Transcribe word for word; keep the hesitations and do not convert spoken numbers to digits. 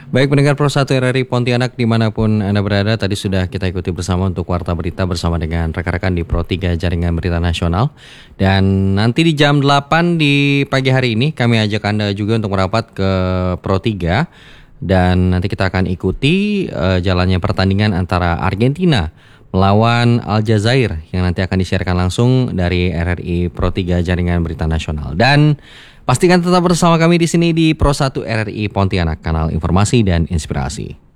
Baik pendengar Pro satu R R I Pontianak dimanapun Anda berada, tadi sudah kita ikuti bersama untuk Warta Berita bersama dengan rekan-rekan di Pro tiga Jaringan Berita Nasional. Dan nanti di jam delapan di pagi hari ini kami ajak Anda juga untuk merapat ke Pro tiga. Dan nanti kita akan ikuti uh, jalannya pertandingan antara Argentina melawan Aljazair yang nanti akan disiarkan langsung dari R R I Pro tiga Jaringan Berita Nasional. Dan pastikan tetap bersama kami di sini di Pro satu R R I Pontianak, kanal informasi dan inspirasi.